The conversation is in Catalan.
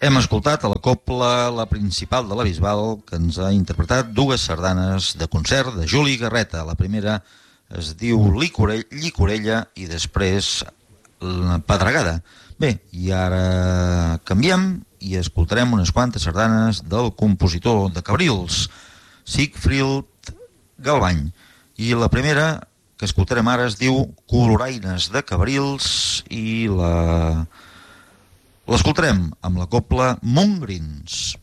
Hem escoltat a la copla la principal de la Bisbal, que ens ha interpretat dues sardanes de concert de Juli Garreta. La primera es diu Llicorella i després la Pedregada. Bé, i ara canviem i escoltarem unes quantes sardanes del compositor de Cabrils, Sigfrid Galvany. I la primera que escoltarem ara es diu Coloraines de Cabrils i l'escoltarem amb la copla Montgrins.